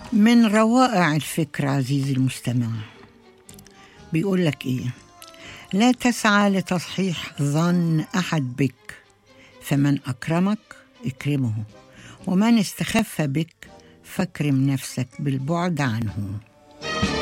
من روائع الفكر عزيزي المستمع، بيقول لك إيه؟ لا تسعى لتصحيح ظن أحد بك، فمن أكرمك اكرمه، ومن استخف بك فاكرم نفسك بالبعد عنه.